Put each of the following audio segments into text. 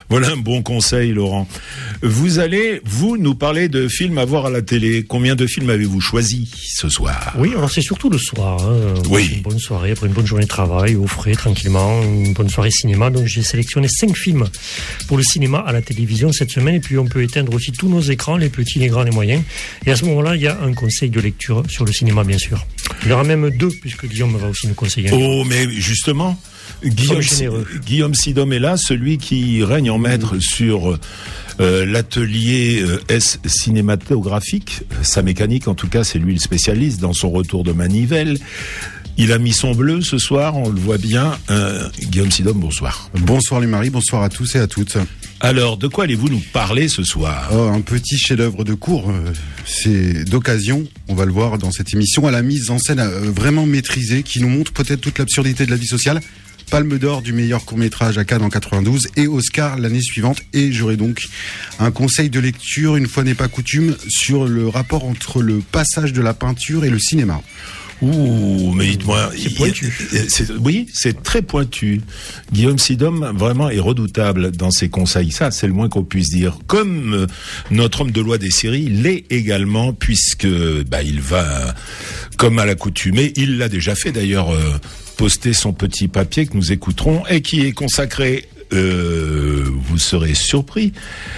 Voilà un bon conseil, Laurent. Vous allez, nous parler de films à voir à la télé. Combien de films avez-vous choisi ce soir ? Oui, alors c'est surtout le soir. Oui. Une bonne soirée, après une bonne journée de travail, au frais, tranquillement, une bonne soirée cinéma. Donc j'ai sélectionné 5 films pour le cinéma à la télévision cette semaine. Et puis on peut éteindre aussi tous nos écrans, les petits, les grands, les moyens. Et à ce moment-là, il y a un conseil de lecture sur le cinéma, bien sûr. Il y aura même 2, puisque Guillaume va aussi nous conseiller. Oh, mais justement... Guillaume Sidom est là, celui qui règne en maître sur l'atelier S cinématographique. Sa mécanique, en tout cas, c'est lui le spécialiste dans son retour de manivelle. Il a mis son bleu ce soir, on le voit bien. Guillaume Sidom, bonsoir. Bonsoir les maris, bonsoir à tous et à toutes. Alors, de quoi allez-vous nous parler ce soir ? Un petit chef-d'œuvre de cours, c'est d'occasion, on va le voir dans cette émission, à la mise en scène vraiment maîtrisée, qui nous montre peut-être toute l'absurdité de la vie sociale. Palme d'or du meilleur court-métrage à Cannes en 92 et Oscar l'année suivante. Et j'aurai donc un conseil de lecture, une fois n'est pas coutume, sur le rapport entre le passage de la peinture et le cinéma. Ouh, mais dites-moi... C'est pointu. Oui, c'est très pointu. Guillaume Sidom, vraiment, est redoutable dans ses conseils. Ça, c'est le moins qu'on puisse dire. Comme notre homme de loi des séries l'est également, puisque il va, comme à l'accoutumée, il l'a déjà fait d'ailleurs... poster son petit papier que nous écouterons et qui est consacré, vous serez surpris,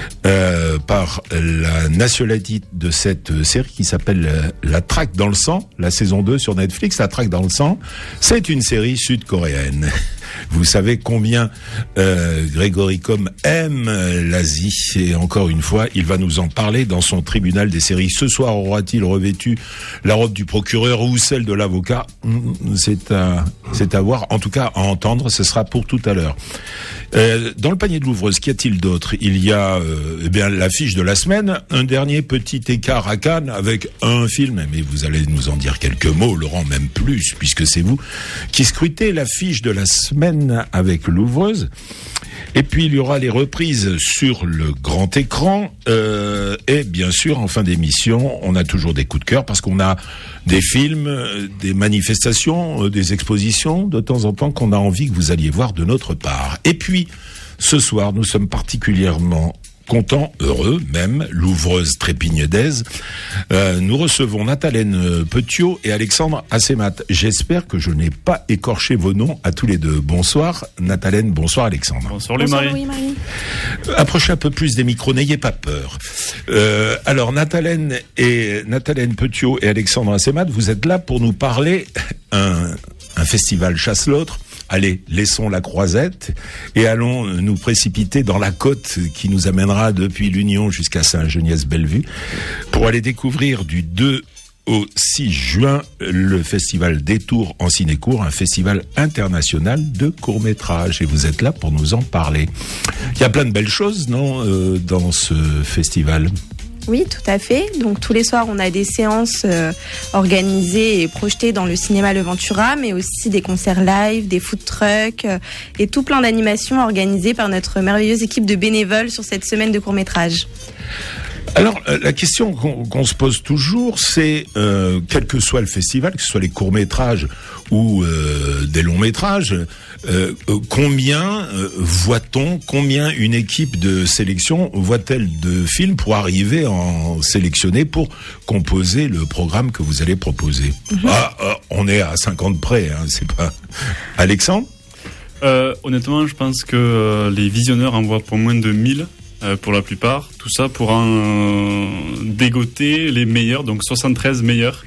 par la nationalité de cette série qui s'appelle La Traque dans le sang, la saison 2 sur Netflix. La Traque dans le sang, c'est une série sud-coréenne. Vous savez combien Grégory Combes aime l'Asie, et encore une fois, il va nous en parler dans son tribunal des séries. Ce soir, aura-t-il revêtu la robe du procureur ou celle de l'avocat ? C'est à voir, en tout cas à entendre, ce sera pour tout à l'heure. Dans le panier de l'ouvreuse, qu'y a-t-il d'autre ? Il y a l'affiche de la semaine, un dernier petit écart à Cannes avec un film, mais vous allez nous en dire quelques mots, Laurent, même plus, puisque c'est vous qui scrutez l'affiche de la semaine avec l'ouvreuse. Et puis il y aura les reprises sur le grand écran, et bien sûr en fin d'émission on a toujours des coups de cœur parce qu'on a des films, des manifestations, des expositions de temps en temps qu'on a envie que vous alliez voir de notre part. Et puis ce soir nous sommes particulièrement content, heureux même, l'ouvreuse Trépignedaise. Nous recevons Nathalène Petiot et Alexandre Assemat. J'espère que je n'ai pas écorché vos noms à tous les deux. Bonsoir Nathalène, bonsoir Alexandre. Bonsoir les maris. Approchez un peu plus des micros, n'ayez pas peur. Alors Nathalène Petiot et Alexandre Assemat, vous êtes là pour nous parler un festival chasse l'autre. Allez, laissons la croisette et allons nous précipiter dans la côte qui nous amènera depuis l'Union jusqu'à Saint-Geniès-Bellevue pour aller découvrir du 2 au 6 juin le festival Détour en Cinécourt, un festival international de courts-métrages. Et vous êtes là pour nous en parler. Il y a plein de belles choses, non, dans ce festival ? Oui, tout à fait. Donc tous les soirs, on a des séances organisées et projetées dans le cinéma Le Ventura, mais aussi des concerts live, des food trucks et tout plein d'animations organisées par notre merveilleuse équipe de bénévoles sur cette semaine de court-métrage. Alors, la question qu'on se pose toujours, c'est, quel que soit le festival, que ce soit les courts-métrages ou des longs-métrages, combien combien une équipe de sélection voit-elle de films pour arriver à en sélectionner pour composer le programme que vous allez proposer ? On est à 50 près, hein, c'est pas... Alexandre ? Honnêtement, je pense que les visionneurs en voient pour moins de 1000 pour la plupart. Tout ça pour en dégoter les meilleurs, donc 74 meilleurs,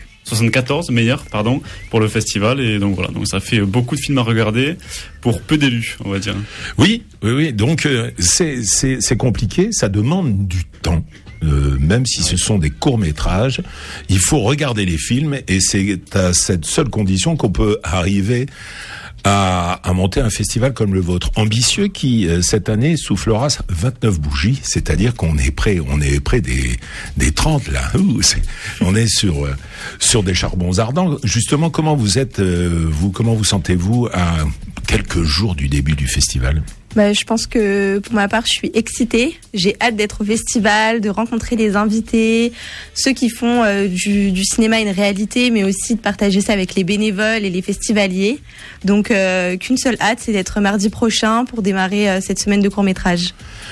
pour le festival. Et donc voilà, donc ça fait beaucoup de films à regarder pour peu d'élus, on va dire. Oui. Donc c'est compliqué, ça demande du temps. Même si ce sont des courts-métrages, il faut regarder les films et c'est à cette seule condition qu'on peut arriver à monter un festival comme le vôtre, ambitieux, qui cette année soufflera 29 bougies, c'est-à-dire qu'on est près des 30 là. On est sur des charbons ardents. Justement, comment vous êtes comment vous sentez-vous à quelques jours du début du festival ? Je pense que pour ma part, je suis excitée. J'ai hâte d'être au festival, de rencontrer les invités, ceux qui font du cinéma une réalité, mais aussi de partager ça avec les bénévoles et les festivaliers. Donc, qu'une seule hâte, c'est d'être mardi prochain pour démarrer cette semaine de court-métrage.